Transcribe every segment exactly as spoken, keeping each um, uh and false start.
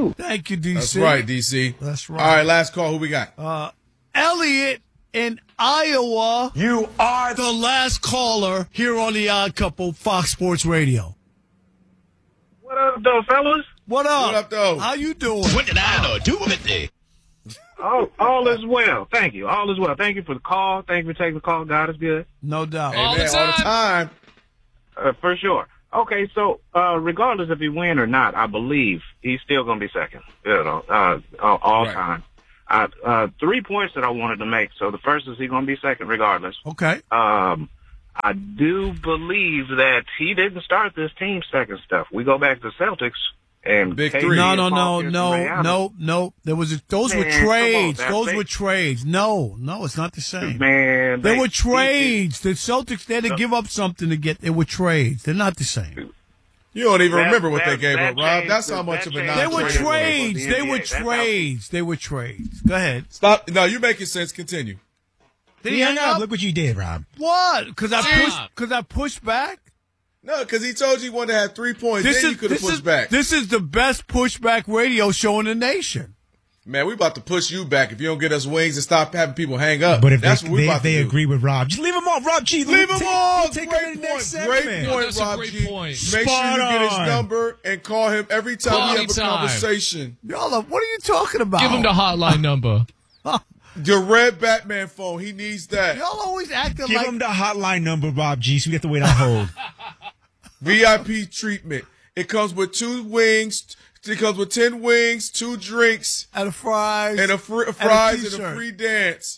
too. Thank you, D C. That's right, D C. That's right. All right, last call. Who we got? Uh, Elliot in Iowa. You are the last caller here on the Odd Couple, Fox Sports Radio. What up, though, fellas? What up? What up, though? How you doing? What did I know? Do with it. All, all is well. Thank you. All is well. Thank you for the call. Thank you for taking the call. God is good. No doubt. Hey, All man, the all the time. time. Uh, for sure. Okay, so uh, regardless if he win or not, I believe he's still going to be second. You know, uh, all, all Right. time. Uh, uh, three points that I wanted to make. So the first is he's going to be second regardless. Okay. Um, I do believe that he didn't start this team second stuff. We go back to Celtics and Big K D three. No, and no, Paul no, Pierce and no, Ray Allen. no, no. There was a, those were Man, come on, trades. that Those big- were trades. No, no, it's not the same. Man, They they- were trades. The Celtics, they had to No. give up something to get. They were trades. They're not the same. You don't even That- remember what that- they gave that up, Rob. changed That's the- how much that of a changed non They the were trade for the trades. They N B A. were That's how- trades. They were trades. Go ahead. Stop. No, you're making sense. Continue. Did he hang up? Look what you did, Rob. What? Because I Stop. pushed. Because I pushed back. No, because he told you he wanted to have three points. This then is you could have this pushed is back. this is the best pushback radio show in the nation. Man, we about to push you back if you don't get us wings and stop having people hang up. But if That's they, what we they, about they to do. agree with Rob, just leave him off. Rob G, Leave him take, on. Take Great him to the point. next Great segment. point, That's a Rob great G. point. Make sure Spot you get his on. number and call him every time Quality we have a time. conversation. Y'all, are- what are you talking about? Give him the hotline number. The red Batman phone. He needs that. Y'all always acting Give like him the hotline number, Rob G, so we have to wait on hold. V I P treatment. It comes with two wings. It comes with ten wings, two drinks, and a fries and a fr- fries and a, t-shirt. free dance.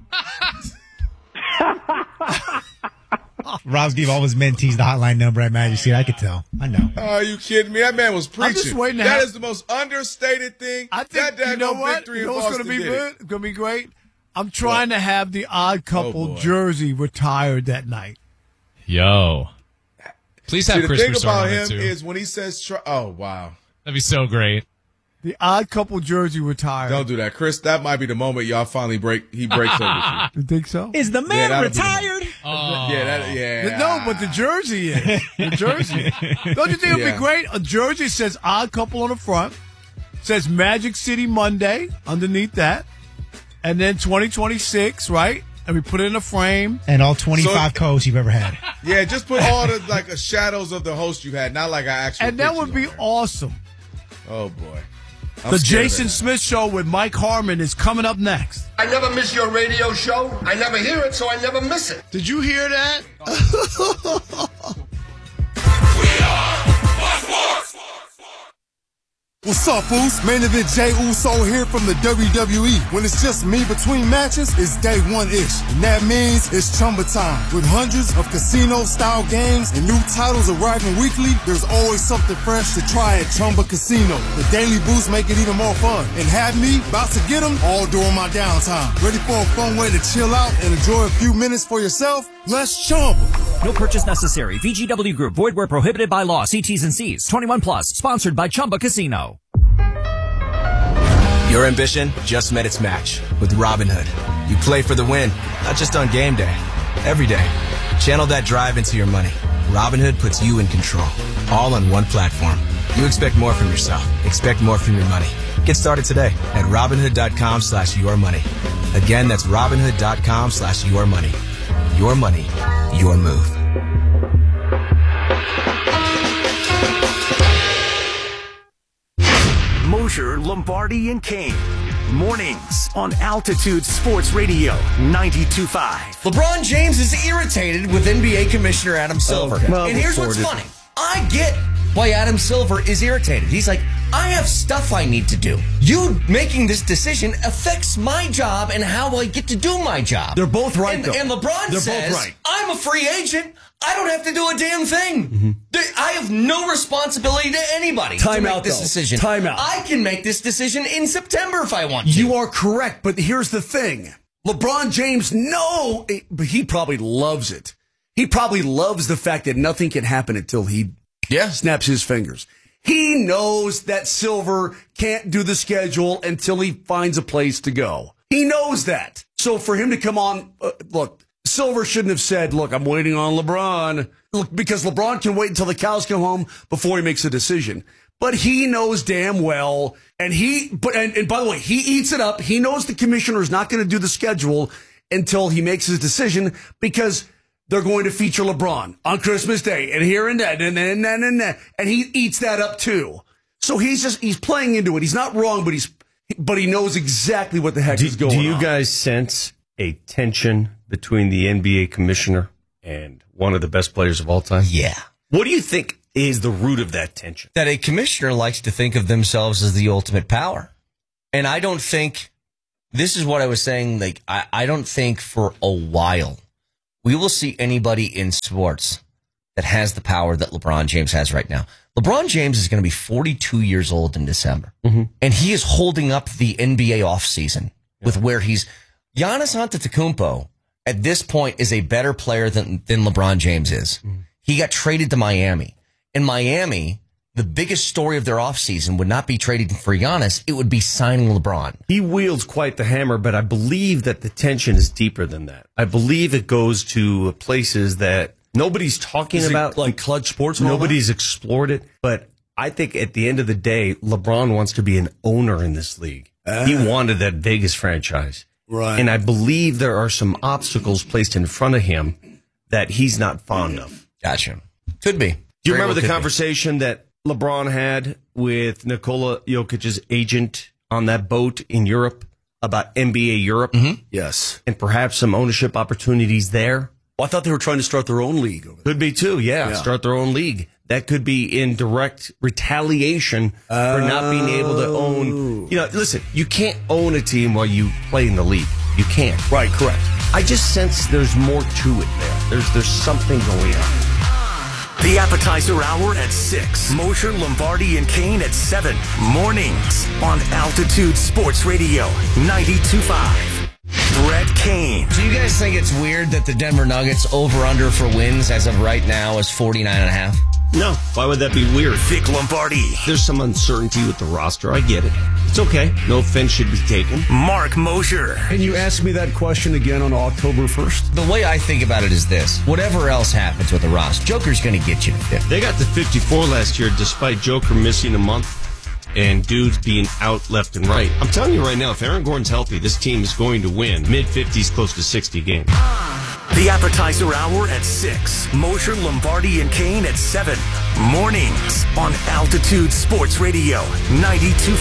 Rob's gave all his mentees the hotline number at Magic City. I could tell. I know. Are you kidding me? That man was preaching. I'm just waiting to That have- is the most understated thing. I think that you know daggone what? victory You in know what's Boston going to be did it. good? It's going to be great. I'm trying to have the Odd Couple Oh, boy. jersey retired that night. Yo. Please have See, the Chris thing Broussard about on him it, too. is when he says, tr- "Oh wow." That'd be so great. The Odd Couple jersey retired. Don't do that, Chris. That might be the moment y'all finally break. He breaks over with You think so? Is the Yeah, man that'll be the retired? Oh. you. Yeah, that, yeah. No, but the jersey is. The jersey. Don't you think it would Yeah. be great? A jersey says Odd Couple on the front, says Magic City Monday underneath that, and then twenty twenty-six, right? And we put it in a frame. And all twenty-five So- codes you've ever had. yeah, just put all the like uh, shadows of the host you had, not like an actual. And that picture would be on there. awesome. Oh boy. I'm The scared of Jason that. Smith Show with Mike Harmon is coming up next. I never miss your radio show. I never hear it, so I never miss it. Did you hear that? What's up, fools? Main event Jay Uso here from the W W E. When it's just me between matches, it's day one-ish. And that means it's Chumba time. With hundreds of casino-style games and new titles arriving weekly, there's always something fresh to try at Chumba Casino. The daily boosts make it even more fun. And have me about to get them all during my downtime. Ready for a fun way to chill out and enjoy a few minutes for yourself? Let's Chumba. No purchase necessary. V G W Group. Void where prohibited by law. See T's and C's. twenty-one plus. Sponsored by Chumba Casino. Your ambition just met its match with Robinhood. You play for the win, not just on game day. Every day. Channel that drive into your money. Robinhood puts you in control. All on one platform. You expect more from yourself. Expect more from your money. Get started today at Robinhood.com slash your money. Again, that's Robinhood.com slash your money. Your money, your move. Mosher, Lombardi, and Kane. Mornings on Altitude Sports Radio ninety-two point five. LeBron James is irritated with N B A Commissioner Adam Silver. Okay. Well, and here's what's reported. funny. I get why Adam Silver is irritated. He's like, I have stuff I need to do. You making this decision affects my job and how I get to do my job. They're both right, and, though. and LeBron They're says, both right. I'm a free agent. I don't have to do a damn thing. Mm-hmm. Th- I have no responsibility to anybody Time to make out, this though. decision. Time out. I can make this decision in September if I want to. You are correct, but here's the thing. LeBron James, no, but he probably loves it. He probably loves the fact that nothing can happen until he yeah. snaps his fingers. He knows that Silver can't do the schedule until he finds a place to go. He knows that. So for him to come on, uh, look, Silver shouldn't have said, look, I'm waiting on LeBron. Look, because LeBron can wait until the cows come home before he makes a decision. but he knows damn well, and he, but and, and by the way, he eats it up. He knows the commissioner is not going to do the schedule until he makes his decision because they're going to feature LeBron on Christmas Day and here and that and then and, and, and, and, and he eats that up too. So he's just he's playing into it. He's not wrong, but he's but he knows exactly what the heck do, is going on. Do you on. guys sense a tension between the N B A commissioner and one of the best players of all time? Yeah. What do you think is the root of that tension? That a commissioner likes to think of themselves as the ultimate power. And I don't think, this is what I was saying, like, I, I don't think for a while we will see anybody in sports that has the power that LeBron James has right now. LeBron James is going to be forty-two years old in December. Mm-hmm. And he is holding up the N B A offseason yeah. with where he's, Giannis Antetokounmpo at this point is a better player than, than LeBron James is. Mm-hmm. He got traded to Miami. In Miami, the biggest story of their offseason would not be trading for Giannis. It would be signing LeBron. He wields quite the hammer, but I believe that the tension is deeper than that. I believe it goes to places that nobody's talking is about. Like Clutch Sports? And nobody's explored it. But I think at the end of the day, LeBron wants to be an owner in this league. Uh, he wanted that Vegas franchise. Right. And I believe there are some obstacles placed in front of him that he's not fond of. Gotcha. Could be. Do you Very remember well the conversation be. that LeBron had with Nikola Jokic's agent on that boat in Europe about N B A Europe? Mm-hmm. Yes. And perhaps some ownership opportunities there? Well, I thought they were trying to start their own league over there. Could be too, yeah, yeah. Start their own league. That could be in direct retaliation oh. for not being able to own. You know, listen, you can't own a team while you play in the league. You can't. Right, correct. I just sense there's more to it there. There's there's something going on. The Appetizer Hour at six. Mosher, Lombardi, and Kane at seven. Mornings on Altitude Sports Radio ninety-two point five. Brett Kane. Do you guys think it's weird that the Denver Nuggets over-under for wins as of right now is forty-nine and a half? No. Why would that be weird? Vic Lombardi. There's some uncertainty with the roster. I get it. It's okay. No offense should be taken. Mark Mosher. Can you ask me that question again on October first? The way I think about it is this. Whatever else happens with the roster, Joker's going to get you to fifty. They got to fifty-four last year despite Joker missing a month and dudes being out left and right. I'm telling you right now, if Aaron Gordon's healthy, this team is going to win mid-fifties, close to sixty games. The Appetizer Hour at six. Mosher, Lombardi, and Kane at seven. Mornings on Altitude Sports Radio ninety-two point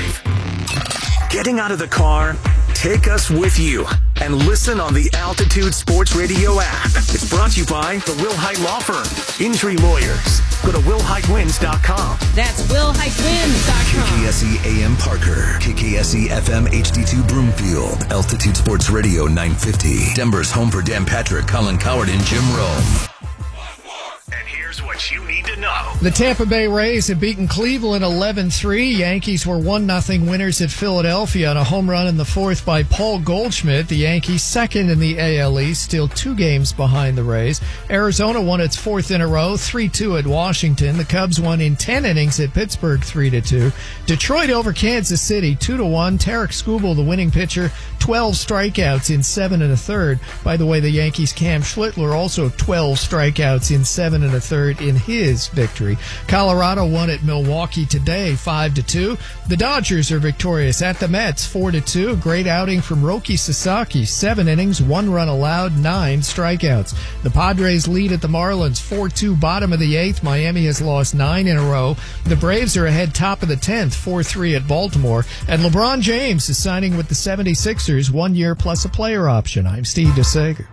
five. Getting out of the car? Take us with you and listen on the Altitude Sports Radio app. It's brought to you by the Will Hite Law Firm. Injury lawyers. Go to will hite wins dot com. That's will hite wins dot com. K K S E A M Parker. K K S E F M H D two Broomfield. Altitude Sports Radio nine fifty. Denver's home for Dan Patrick, Colin Coward, and Jim Rome. And here's what you need to know. The Tampa Bay Rays have beaten Cleveland eleven three. Yankees were one nothing winners at Philadelphia on a home run in the fourth by Paul Goldschmidt. The Yankees second in the A L East, still two games behind the Rays. Arizona won its fourth in a row, three two at Washington. The Cubs won in ten innings at Pittsburgh, three to two. Detroit over Kansas City, two to one. Tarek Skubal, the winning pitcher, twelve strikeouts in seven and a third. By the way, the Yankees' Cam Schlittler also twelve strikeouts in seven and a third in his victory. Colorado won at Milwaukee today, five to two. The Dodgers are victorious at the Mets, four to two. A great outing from Roki Sasaki, seven innings, one run allowed, nine strikeouts. The Padres lead at the Marlins, four two, bottom of the eighth. Miami has lost nine in a row. The Braves are ahead top of the tenth, four three at Baltimore. And LeBron James is signing with the seventy-sixers, one year plus a player option. I'm Steve DeSager.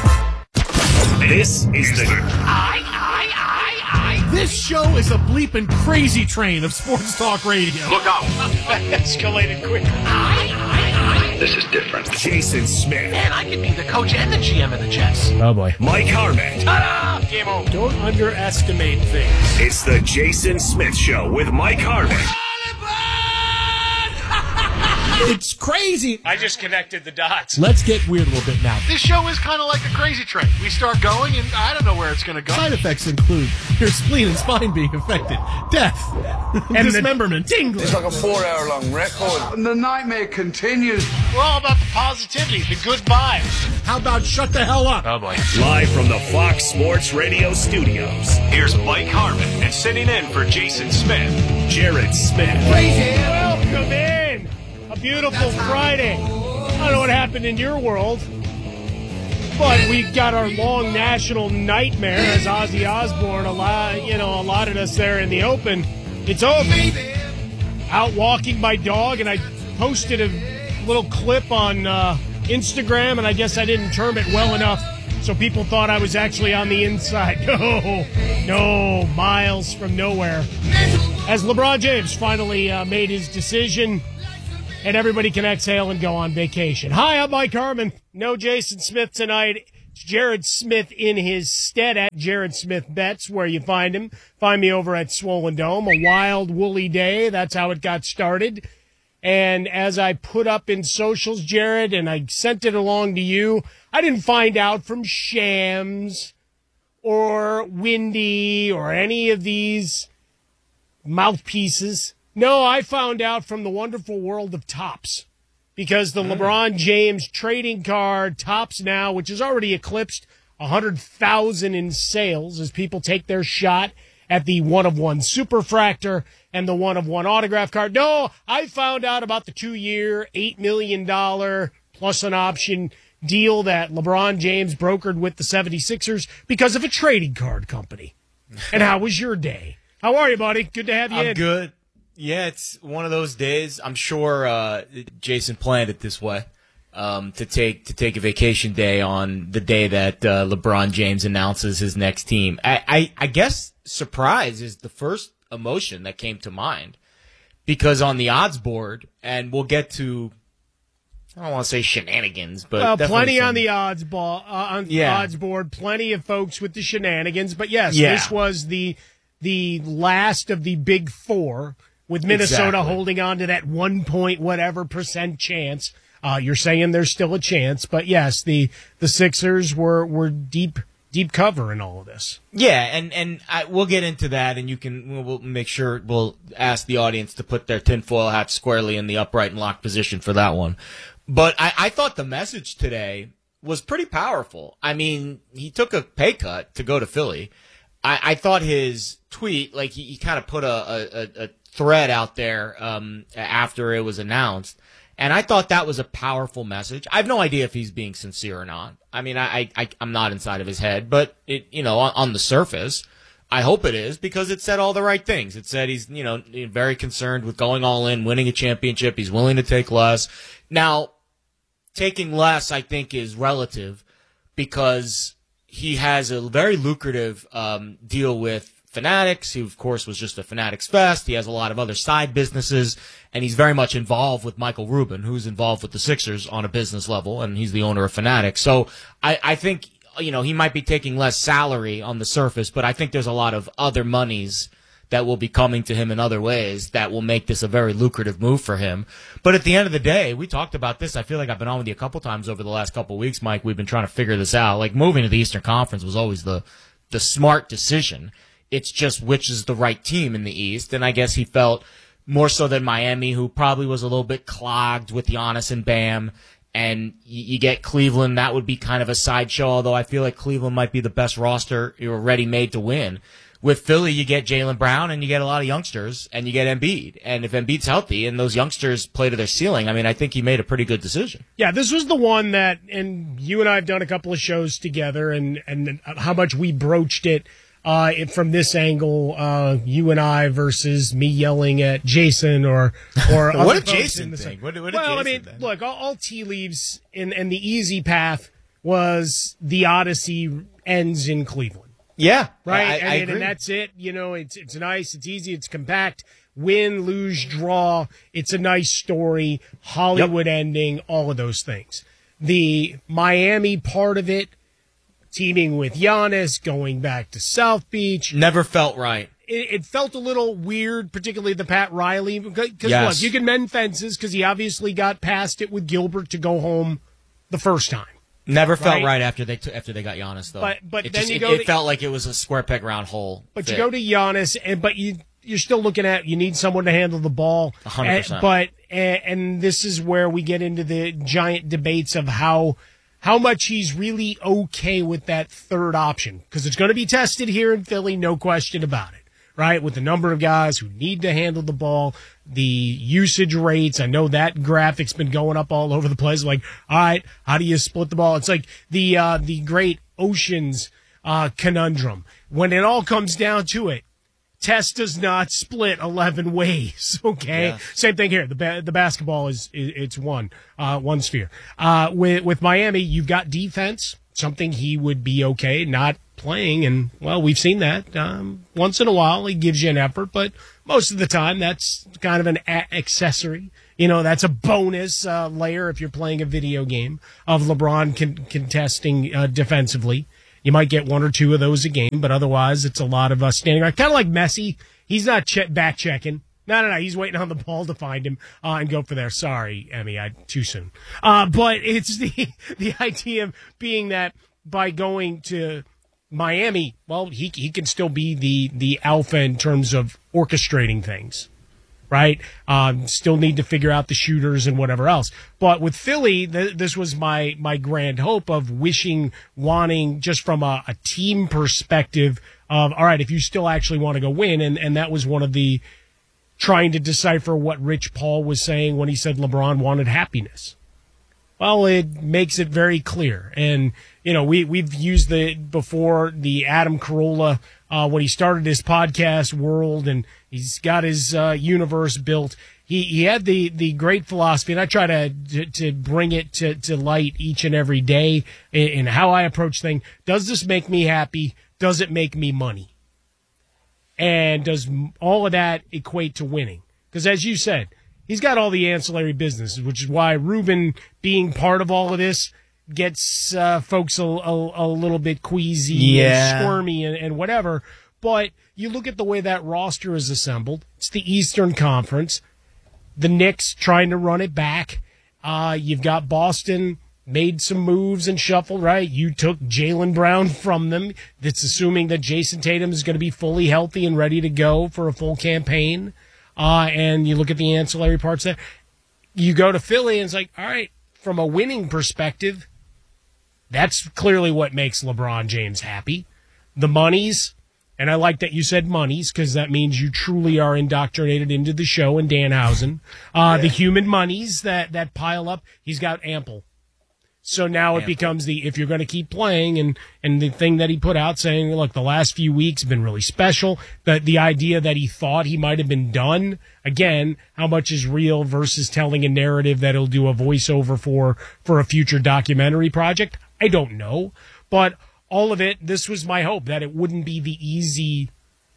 This is the I, I, I, I. This show is a bleeping crazy train of sports talk radio. Look out. Escalated quick. I, I, I. This is different. Jason Smith. Man, I could be the coach and the G M of the Jets. Oh, boy. Mike Harmon. Ta-da! Game over. Don't underestimate things. It's the Jason Smith Show with Mike Harmon. It's crazy. I just connected the dots. Let's get weird a little bit now. This show is kind of like a crazy train. We start going, and I don't know where it's going to go. Side effects include your spleen and spine being affected, death, and dismemberment, tingling. It's like a four-hour-long record. And the nightmare continues. We're all about the positivity, the good vibes. How about shut the hell up? Oh, boy. Live from the Fox Sports Radio studios, here's Mike Harmon, and sitting in for Jason Smith, Jared Smith. Welcome in. A beautiful Friday. I don't know what happened in your world, but we got our long national nightmare as Ozzy Osbourne allowed, you know, allotted us there in the open. It's over. Out walking my dog, and I posted a little clip on uh, Instagram, and I guess I didn't term it well enough, so people thought I was actually on the inside. No, no, miles from nowhere. As LeBron James finally uh, made his decision, and everybody can exhale and go on vacation. Hi, I'm Mike Harmon. No Jason Smith tonight. It's Jared Smith in his stead at Jared Smith Bets, where you find him. Find me over at Swollen Dome. A wild, woolly day. That's how it got started. And as I put up in socials, Jared, and I sent it along to you, I didn't find out from Shams or Windy or any of these mouthpieces. No, I found out from the wonderful world of Topps, because the LeBron James trading card Topps now, which has already eclipsed one hundred thousand in sales as people take their shot at the one-of-one superfractor and the one-of-one autograph card. No, I found out about the two-year, eight million dollars plus an option deal that LeBron James brokered with the seventy-sixers because of a trading card company. And how was your day? How are you, buddy? Good to have you I'm in. good. Yeah, it's one of those days. I'm sure uh, Jason planned it this way, um, to take to take a vacation day on the day that uh, LeBron James announces his next team. I, I, I guess surprise is the first emotion that came to mind, because on the odds board, and we'll get to, I don't want to say shenanigans, but well, plenty some, on the odds ball uh, on the Yeah. odds board. Plenty of folks with the shenanigans, but yes, Yeah. this was the the last of the big four, with Minnesota Exactly. holding on to that one point whatever percent chance. Uh, you're saying there's still a chance, but yes, the the Sixers were were deep deep cover in all of this. Yeah, and and I, we'll get into that, and you can we'll, we'll make sure we'll ask the audience to put their tinfoil hat squarely in the upright and locked position for that one. But I, I thought the message today was pretty powerful. I mean, he took a pay cut to go to Philly. I, I thought his tweet, like he, he kind of put a, a, a thread out there um, after it was announced, and I thought that was a powerful message. I have no idea if he's being sincere or not. I mean, I, I I'm not inside of his head, but it you know on, on the surface, I hope it is, because it said all the right things. It said he's you know very concerned with going all in, winning a championship. He's willing to take less. Now, taking less, I think, is relative, because he has a very lucrative um, deal with Fanatics. He, of course, was just a Fanatics Fest. He has a lot of other side businesses, and he's very much involved with Michael Rubin, who's involved with the Sixers on a business level, and he's the owner of Fanatics. So I, I think, you know, he might be taking less salary on the surface, but I think there's a lot of other monies that will be coming to him in other ways that will make this a very lucrative move for him. But at the end of the day, we talked about this. I feel like I've been on with you a couple times over the last couple of weeks, Mike. We've been trying to figure this out. Like, moving to the Eastern Conference was always the the smart decision. It's just which is the right team in the East. And I guess he felt more so than Miami, who probably was a little bit clogged with Giannis and Bam. And you, you get Cleveland, that would be kind of a sideshow, although I feel like Cleveland might be the best roster you're ready made to win. With Philly, you get Jaylen Brown, and you get a lot of youngsters, and you get Embiid. And if Embiid's healthy and those youngsters play to their ceiling, I mean, I think he made a pretty good decision. Yeah, this was the one that, and you and I have done a couple of shows together, and, and how much we broached it uh, from this angle, uh, you and I versus me yelling at Jason or or What other did folks Jason in the think? same- What did- what did well, I Jason mean, think? look, all, all tea leaves, and, and the easy path was the Odyssey ends in Cleveland. Yeah, Right, I, I, and, I and agree. that's it. You know, it's it's nice, it's easy, it's compact. Win, lose, draw. It's a nice story. Hollywood ending. All of those things. The Miami part of it, teaming with Giannis, going back to South Beach, never felt right. it, it felt a little weird, particularly the Pat Riley. Because Yes. look, you can mend fences because he obviously got past it with Gilbert to go home the first time. Never felt Right? right, after they t- after they got Giannis though. But- but it then just, you it, go it to- felt like it was a square peg round hole. But fit. you go to Giannis, and but you you're still looking at you need someone to handle the ball. A hundred And- percent. But and, and this is where we get into the giant debates of how how much he's really okay with that third option, because it's going to be tested here in Philly, no question about it. Right, with the number of guys who need to handle the ball, the usage rates. I know that graphic's been going up all over the place. Like, all right, how do you split the ball? It's like the uh, the great Oceans uh, conundrum. When it all comes down to it, test does not split eleven ways. Okay, Yeah. same thing here. The ba- the basketball is, is it's one uh, one sphere. Uh, with with Miami, you've got defense, something he would be okay not playing, and well, we've seen that um, once in a while. He gives you an effort, but most of the time, that's kind of an a- accessory. You know, that's a bonus uh, layer if you're playing a video game of LeBron con- contesting uh, defensively. You might get one or two of those a game, but otherwise, it's a lot of uh, standing around. Kind of like Messi. He's not che- back checking. No, no, no. He's waiting on the ball to find him uh, and go for there. Sorry, Emmy, I too soon. Uh, but it's the the idea of being that by going to Miami, well, he he can still be the the alpha in terms of orchestrating things, right? Um, still need to figure out the shooters and whatever else. But with Philly, th- this was my my grand hope of wishing, wanting, just from a, a team perspective of, all right, if you still actually want to go win, and and that was one of the trying to decipher what Rich Paul was saying when he said LeBron wanted happiness. Well, it makes it very clear. And, you know, we, we've used the before the Adam Carolla, uh, when he started his podcast world and he's got his uh, universe built. He, he had the, the great philosophy, and I try to, to, to bring it to, to light each and every day in, in how I approach things. Does this make me happy? Does it make me money? And does all of that equate to winning? Because as you said, he's got all the ancillary businesses, which is why Ruben being part of all of this gets uh, folks a, a, a little bit queasy Yeah. and squirmy and, and whatever. But you look at the way that roster is assembled. It's the Eastern Conference. The Knicks trying to run it back. Uh, you've got Boston made some moves and shuffled, right? You took Jaylen Brown from them. That's assuming that Jason Tatum is going to be fully healthy and ready to go for a full campaign. Uh, and you look at the ancillary parts there. You go to Philly and it's like, all right, from a winning perspective, that's clearly what makes LeBron James happy. The monies, and I like that you said monies because that means you truly are indoctrinated into the show and Danhausen. Uh, The human monies that, that pile up, he's got ample. So now it becomes the, if you're going to keep playing, and, and the thing that he put out saying, look, the last few weeks have been really special. The, the idea that he thought he might have been done, again, how much is real versus telling a narrative that he'll do a voiceover for, for a future documentary project? I don't know. But all of it, this was my hope, that it wouldn't be the easy,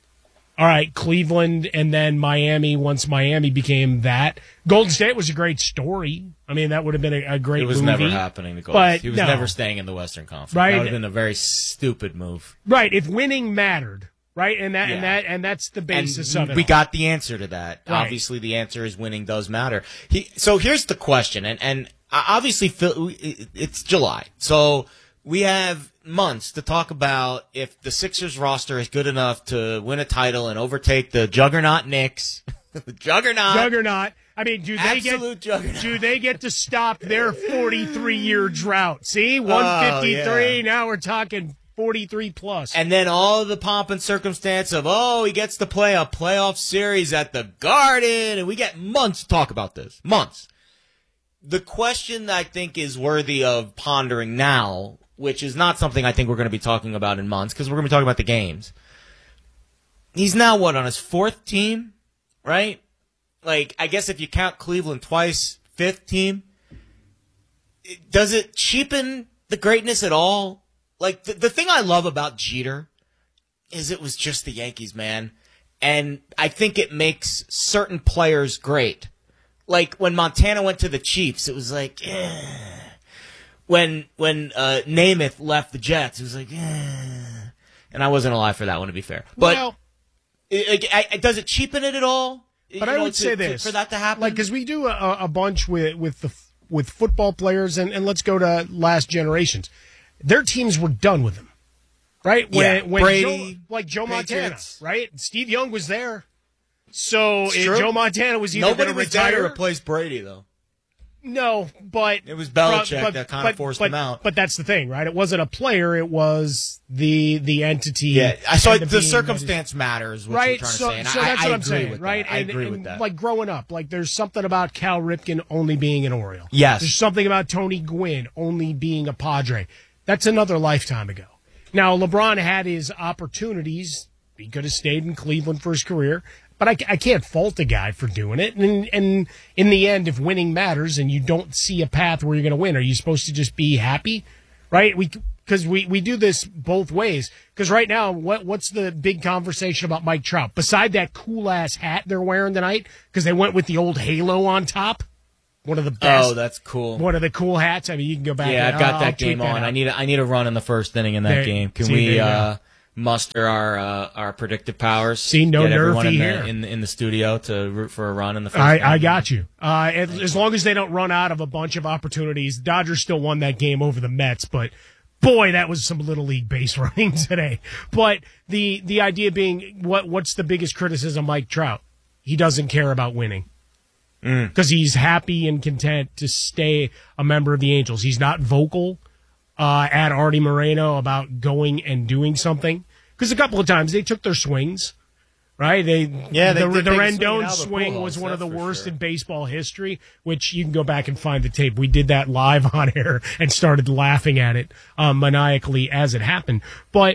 all right, Cleveland and then Miami once Miami became that. Golden State was a great story. I mean, that would have been a, a great It was movie. never happening to Golden But State. He was no. never staying in the Western Conference. Right. That would have been a very stupid move. Right, if winning mattered, right? And that Yeah. and that and that's the basis And of it. we all. got the answer to that. Right. Obviously, the answer is winning does matter. He, so here's the question, and and obviously, Phil, it's July, so we have months to talk about if the Sixers roster is good enough to win a title and overtake the juggernaut Knicks. the juggernaut. Juggernaut. I mean, do they Absolute get juggernaut. do they get to stop their forty-three year drought? See, one fifty-three. Oh, yeah. Now we're talking forty-three plus. And then all the pomp and circumstance of, oh, he gets to play a playoff series at the Garden, and we get months to talk about this. Months. The question that I think is worthy of pondering now, which is not something I think we're going to be talking about in months, because we're going to be talking about the games. He's now, what, on his fourth team, right? Like, I guess if you count Cleveland twice, fifth team. Does it cheapen the greatness at all? Like, the, the thing I love about Jeter is it was just the Yankees, man. And I think it makes certain players great. Like, when Montana went to the Chiefs, it was like, eh. When, when, uh, Namath left the Jets, it was like, eh. And I wasn't alive for that one, to be fair. But well, It, it, it, does it cheapen it at all? But You I know, would to- say to- this for that to happen, like because we do a, a bunch with with the with football players, and, and let's go to last generations. Their teams were done with them, right? When, Yeah, when Brady, Joe, like Joe Patriots. Montana, right? Steve Young was there, so It's if true. Joe Montana was either Nobody going to was there to retire. replace Brady, though. No, but It was Belichick but- that kind of but- forced but- him out. But that's the thing, right? It wasn't a player; it was the the entity. Yeah, I saw and the, being that is- circumstance matters. What right? you're trying so, to say, and so I, that's I what I'm agree saying, with right? That. I and, agree and with that. Like growing up, like there's something about Cal Ripken only being an Oriole. Yes. There's something about Tony Gwynn only being a Padre. That's another lifetime ago. Now LeBron had his opportunities. He could have stayed in Cleveland for his career. But I, I can't fault a guy for doing it. And, and in the end, if winning matters and you don't see a path where you're going to win, are you supposed to just be happy? Right? We Because we, we do this both ways. Because right now, what what's the big conversation about Mike Trout? Beside that cool-ass hat they're wearing tonight, because they went with the old halo on top. One of the best. Oh, that's cool. One of the cool hats. I mean, you can go back. Yeah, and, I've got uh, that I'll tweet game that on. out. I need a, I need a run in the first inning in that There- game. Can see, there we you go. uh, muster our uh, our predictive powers? See, no Get everyone nerfy in here. the, in, in the studio to root for a run in the first I, inning. I got you. Uh, as, as long as they don't run out of a bunch of opportunities, Dodgers still won that game over the Mets, but boy, that was some little league base running today. But the the idea being, what what's the biggest criticism of Mike Trout? He doesn't care about winning because he's happy and content to stay a member of the Angels. He's not vocal uh, at Artie Moreno about going and doing something, because a couple of times they took their swings. Right, they Yeah, they the, did the take a swing at Rendon Albert swing Pujols, was one of the that's for worst sure. in baseball history, which you can go back and find the tape. We did that live on air and started laughing at it um, maniacally as it happened. But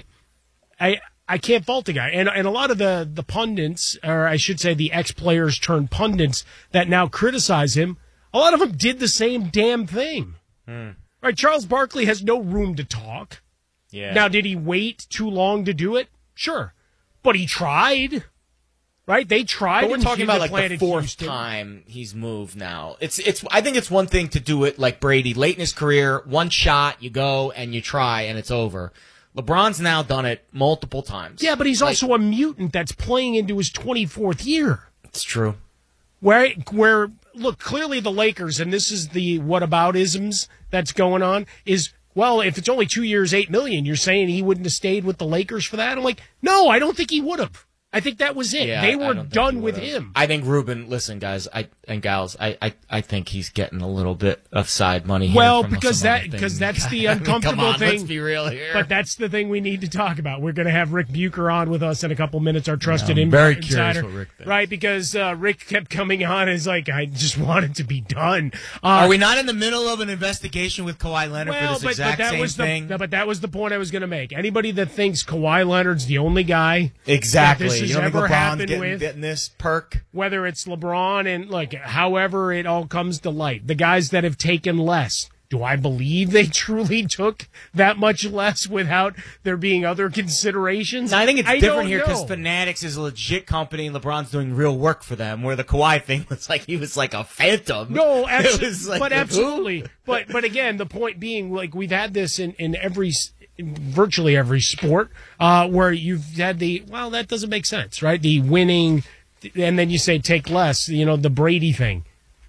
I I can't fault the guy, and and a lot of the the pundits, or I should say the ex players turned pundits that now criticize him, a lot of them did the same damn thing. Right, Charles Barkley has no room to talk. Yeah. Now, did he wait too long to do it? Sure. But he tried. Right? They tried. But we're in talking about the like plant the in fourth Houston. time he's moved now. It's it's. I think it's one thing to do it like Brady late in his career, one shot, you go and you try and it's over. LeBron's now done it multiple times. Yeah, but he's also a mutant that's playing into his twenty-fourth year. It's true. Where, where, look, clearly the Lakers, and this is the whataboutisms that's going on, is, well, if it's only two years, eight million, you're saying he wouldn't have stayed with the Lakers for that? I'm like, no, I don't think he would have. I think that was it. Yeah, they I were don't think done he with would've. him. I think Ruben. Listen, guys, I and gals, I, I, I think he's getting a little bit of side money. Here Well, from because some that other because things. that's the I mean, uncomfortable come on, thing. Let's be real here. But that's the thing we need to talk about. We're going to have Rick Bucher on with us in a couple minutes, our trusted I'm in- very curious insider, what Rick thinks. right? Because uh, Rick kept coming on as like, I just want it to be done. Uh, Are we not in the middle of an investigation with Kawhi Leonard well, for this but, exact but that same was thing? the but that was the point I was going to make. Anybody that thinks Kawhi Leonard's the only guy Exactly. that this has You don't think ever LeBron's happened getting, with, getting this perk? whether it's LeBron and like however it all comes to light, the guys that have taken less, do I believe they truly took that much less without there being other considerations? I think it's I different don't here because know. Fanatics is a legit company and LeBron's doing real work for them. Where the Kawhi thing was like he was like a phantom. No, It absolutely, was like but the- absolutely. But but again, the point being, like we've had this in in every. In virtually every sport, uh, where you've had the, well, that doesn't make sense, right? The winning, and then you say take less, you know, the Brady thing.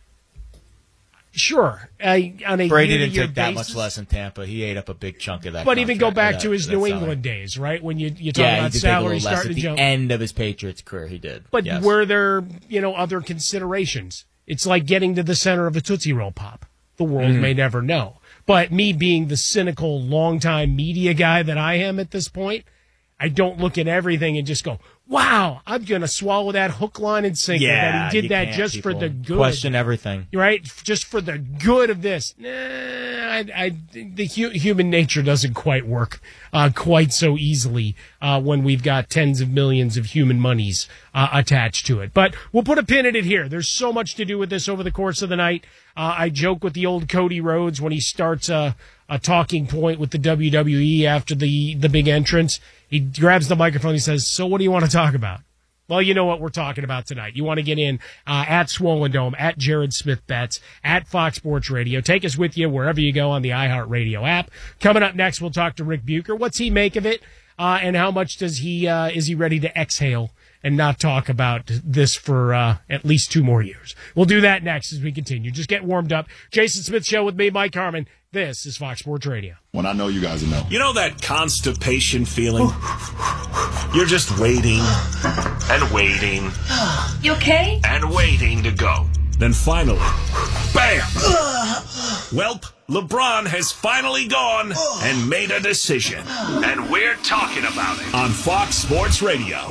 Sure. I, on a Brady didn't year-to-year take that basis, much less in Tampa. He ate up a big chunk of that. But even go contract, back that- to his that New salary. England days, right? When you, you talk Yeah, about he did take a salary little less starting at to the jump. end of his Patriots career. He did. But yes. were there, you know, other considerations? It's like getting to the center of a Tootsie Roll Pop. The world Mhm. may never know. But me being the cynical, longtime media guy that I am at this point, I don't look at everything and just go, wow, I'm going to swallow that hook, line, and sinker. Yeah, that he you did that can't. just for People the good. question everything. Right? Just for the good of this. Nah, I, I, the hu- human nature doesn't quite work uh, quite so easily uh, when we've got tens of millions of human monies uh, attached to it. But we'll put a pin in it here. There's so much to do with this over the course of the night. Uh, I joke with the old Cody Rhodes when he starts a, a talking point with the W W E after the, the big entrance. He grabs the microphone. He says, so what do you want to talk about? Well, you know what we're talking about tonight. You want to get in uh, at Swollen Dome, at Jared Smith Bets, at Fox Sports Radio. Take us with you wherever you go on the iHeartRadio app. Coming up next, we'll talk to Rick Bucher. What's he make of it, uh, and how much does he uh, is he ready to exhale and not talk about this for uh, at least two more years. We'll do that next as we continue. Just get warmed up. Jason Smith Show with me, Mike Harmon. This is Fox Sports Radio. When I know you guys know. You know that constipation feeling? You're just waiting and waiting. You okay? And waiting to go. Then finally, bam! Welp, LeBron has finally gone and made a decision. And we're talking about it on Fox Sports Radio.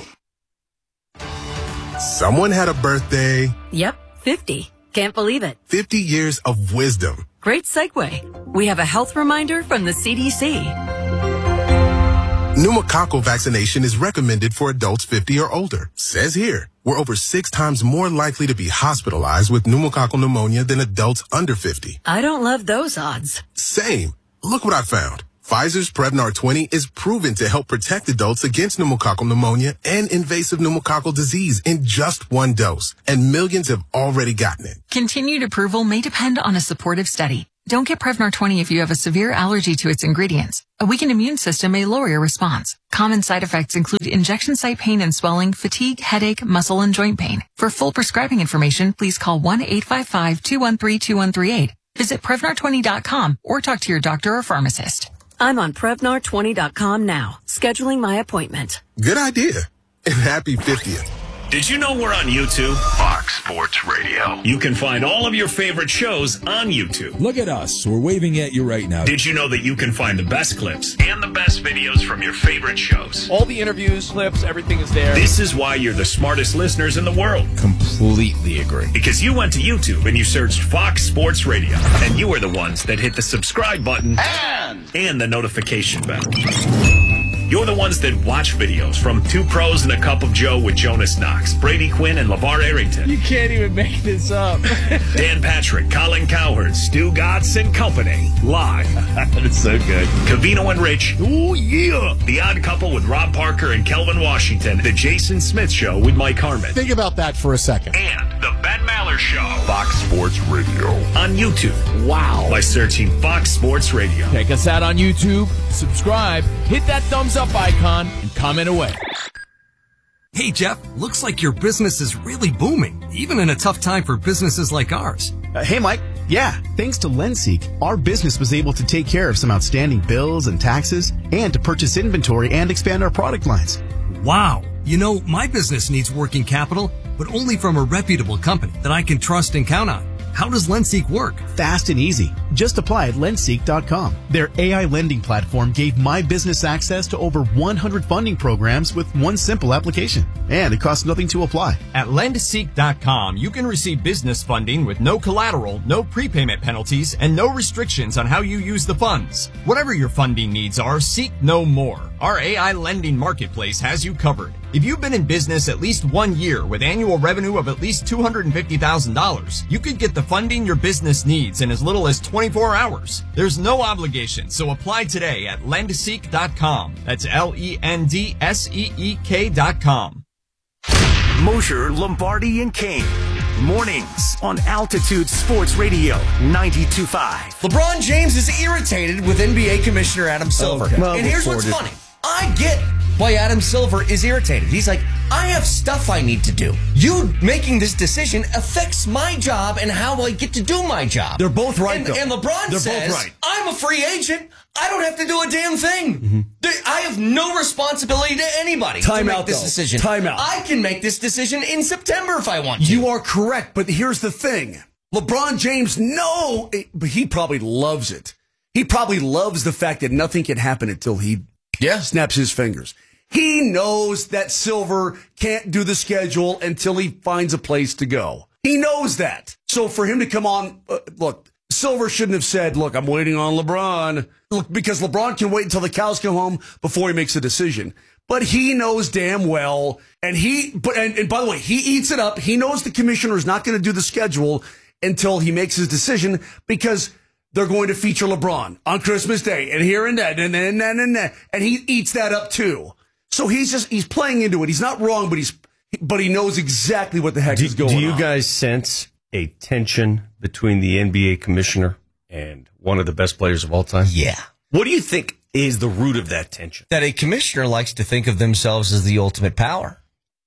Someone had a birthday. Yep, fifty. Can't believe it. fifty years of wisdom. Great segue. We have a health reminder from the C D C. Pneumococcal vaccination is recommended for adults fifty or older. Says here, we're over six times more likely to be hospitalized with pneumococcal pneumonia than adults under fifty. I don't love those odds. Same. Look what I found. Pfizer's Prevnar twenty is proven to help protect adults against pneumococcal pneumonia and invasive pneumococcal disease in just one dose. And millions have already gotten it. Continued approval may depend on a supportive study. Don't get Prevnar twenty if you have a severe allergy to its ingredients. A weakened immune system may lower your response. Common side effects include injection site pain and swelling, fatigue, headache, muscle, and joint pain. For full prescribing information, please call one eight five five, two one three, two one three eight. Visit Prevnar twenty dot com or talk to your doctor or pharmacist. I'm on Prevnar twenty dot com now, scheduling my appointment. Good idea. And happy fiftieth. Did you know we're on YouTube? Fox Sports Radio. You can find all of your favorite shows on YouTube. Look at us. We're waving at you right now. Did you know that you can find the best clips and the best videos from your favorite shows? All the interviews, clips, everything is there. This is why you're the smartest listeners in the world. Completely agree. Because you went to YouTube and you searched Fox Sports Radio. And you were the ones that hit the subscribe button and, and the notification bell. You're the ones that watch videos from Two Pros and a Cup of Joe with Jonas Knox, Brady Quinn, and LeVar Arrington. You can't even make this up. Dan Patrick, Colin Cowherd, Stu Gatz, and company. Live. That's so good. Cavino and Rich. Oh, yeah. The Odd Couple with Rob Parker and Kelvin Washington. The Jason Smith Show with Mike Harmon. Think about that for a second. And the Ben Maller Show. Fox Sports Radio. On YouTube. Wow. By searching Fox Sports Radio. Check us out on YouTube. Subscribe. Hit that thumbs up icon and comment away. Hey, Jeff, looks like your business is really booming, even in a tough time for businesses like ours. Uh, hey, Mike. Yeah, thanks to LendSeek, our business was able to take care of some outstanding bills and taxes and to purchase inventory and expand our product lines. Wow. You know, my business needs working capital, but only from a reputable company that I can trust and count on. How does LendSeek work? Fast and easy. Just apply at lendseek dot com. Their A I lending platform gave my business access to over one hundred funding programs with one simple application. And it costs nothing to apply. At lendseek dot com, you can receive business funding with no collateral, no prepayment penalties, and no restrictions on how you use the funds. Whatever your funding needs are, seek no more. Our A I lending marketplace has you covered. If you've been in business at least one year with annual revenue of at least two hundred fifty thousand dollars, you could get the funding your business needs in as little as twenty-four hours. There's no obligation, so apply today at lendseek dot com. That's L E N D S E E K dot com. Mosher, Lombardi, and Kane. Mornings on Altitude Sports Radio ninety-two point five. LeBron James is irritated with N B A Commissioner Adam Silver. Okay. Well, and here's what's reported. funny. I get why Adam Silver is irritated. He's like, I have stuff I need to do. You making this decision affects my job and how I get to do my job. They're both right, And, though. and LeBron They're says, both right. I'm a free agent. I don't have to do a damn thing. Mm-hmm. There- I have no responsibility to anybody Time to make out, this though. decision. Time out. I can make this decision in September if I want to. You are correct, but here's the thing. LeBron James, no, it- but he probably loves it. He probably loves the fact that nothing can happen until he yeah. snaps his fingers. He knows that Silver can't do the schedule until he finds a place to go. He knows that. So for him to come on, uh, look, Silver shouldn't have said, look, I'm waiting on LeBron. Look, because LeBron can wait until the cows come home before he makes a decision. But he knows damn well, and he, but and, and by the way, he eats it up. He knows the commissioner is not going to do the schedule until he makes his decision because they're going to feature LeBron on Christmas Day and here and that and then and, and, and, and he eats that up too. So he's just he's playing into it. He's not wrong, but he's but he knows exactly what the heck Do, is going do you on. guys sense a tension between the N B A commissioner and one of the best players of all time? Yeah. What do you think is the root of that tension? That a commissioner likes to think of themselves as the ultimate power.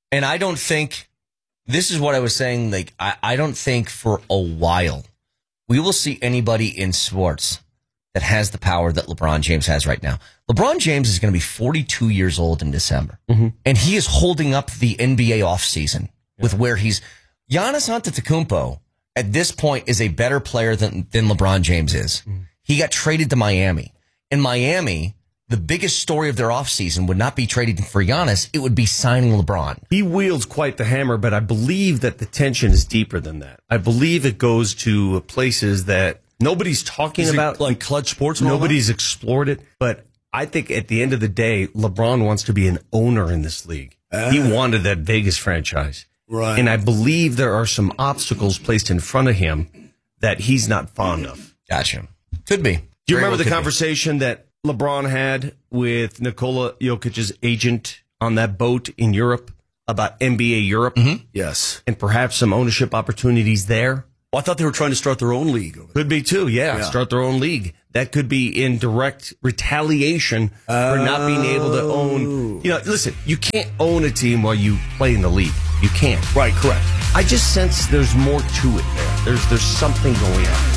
And I don't think, this is what I was saying, like, I, I don't think for a while we will see anybody in sports that has the power that LeBron James has right now. LeBron James is going to be forty-two years old in December, mm-hmm. and he is holding up the N B A offseason yeah. with where he's... Giannis Antetokounmpo, at this point, is a better player than, than LeBron James is. Mm-hmm. He got traded to Miami. In Miami, the biggest story of their offseason would not be trading for Giannis. It would be signing LeBron. He wields quite the hammer, but I believe that the tension is deeper than that. I believe it goes to places that nobody's talking is about. It like Clutch Sports? Nobody's explored it. But I think at the end of the day, LeBron wants to be an owner in this league. Uh, he wanted that Vegas franchise. Right. And I believe there are some obstacles placed in front of him that he's not fond of. Gotcha. Could be. Do you Very remember well the conversation be. that LeBron had with Nikola Jokic's agent on that boat in Europe about N B A Europe? Mm-hmm. Yes. And perhaps some ownership opportunities there? Well, I thought they were trying to start their own league. Over there. Could be too, yeah, yeah. Start their own league. That could be in direct retaliation oh. for not being able to own. You know, listen, you can't own a team while you play in the league. You can't. Right, correct. I just sense there's more to it there. There's there's something going on.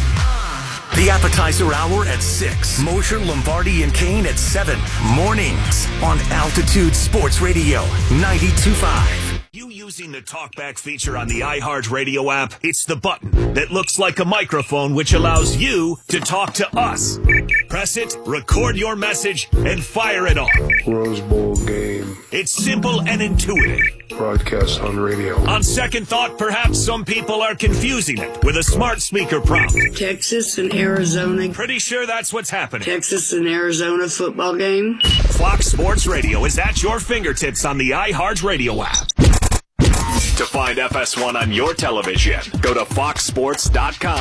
The appetizer hour at six. Mosher, Lombardi, and Kane at seven. Mornings on Altitude Sports Radio ninety-two point five. You using the TalkBack feature on the iHeartRadio app? It's the button that looks like a microphone which allows you to talk to us. Press it, record your message, and fire it off. Rose Bowl game. It's simple and intuitive. Broadcast on radio. On second thought, perhaps some people are confusing it with a smart speaker prompt. Texas and Arizona. Pretty sure that's what's happening. Texas and Arizona football game. Fox Sports Radio is at your fingertips on the iHeartRadio app. To find F S one on your television, go to fox sports dot com.